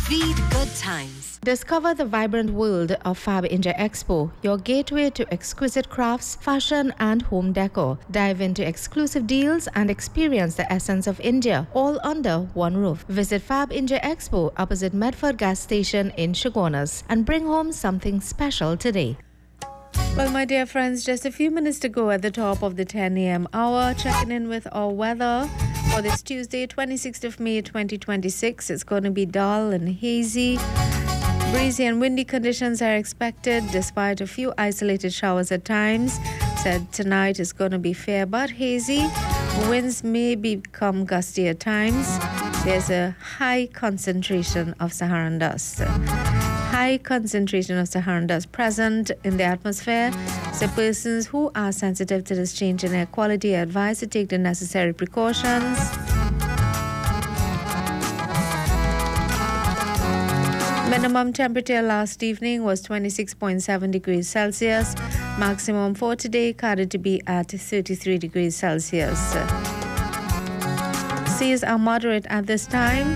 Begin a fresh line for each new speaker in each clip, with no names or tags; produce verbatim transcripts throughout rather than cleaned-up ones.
Feed good times.
Discover the vibrant world of Fab India Expo, your gateway to exquisite crafts, fashion, and home decor. Dive into exclusive deals and experience the essence of India, all under one roof. Visit Fab India Expo opposite Medford Gas Station in Chaguanas and bring home something special today. Well, my dear friends, just a few minutes to go at the top of the ten a.m. hour, checking in with our weather for this Tuesday, twenty-sixth of May, twenty twenty-six. It's going to be dull and hazy. Breezy and windy conditions are expected despite a few isolated showers at times. Said tonight is going to be fair but hazy. Winds may become gusty at times. There's a high concentration of Saharan dust. High concentration of Saharan dust present in the atmosphere. So persons who are sensitive to this change in air quality are advised to take the necessary precautions. Minimum temperature last evening was twenty-six point seven degrees Celsius. Maximum for today carded to be at thirty-three degrees Celsius. Seas are moderate at this time.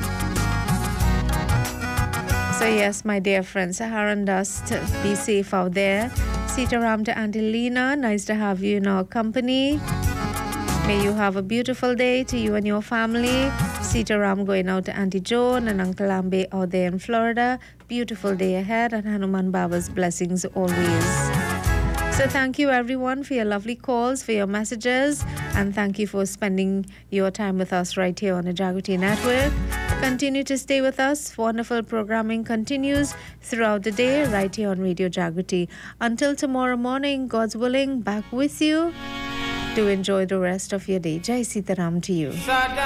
So yes, my dear friends, Saharan dust, be safe out there. Sitaram to Auntie Lena, nice to have you in our company. May you have a beautiful day to you and your family. Sitaram going out to Auntie Joan and Uncle Ambe out there in Florida. Beautiful day ahead and Hanuman Baba's blessings always. So thank you everyone for your lovely calls, for your messages, and thank you for spending your time with us right here on the Jagriti Network. Continue to stay with us. Wonderful programming continues throughout the day right here on Radio Jagriti. Until tomorrow morning, God's willing, back with you to enjoy the rest of your day. Jai Sitaram to you.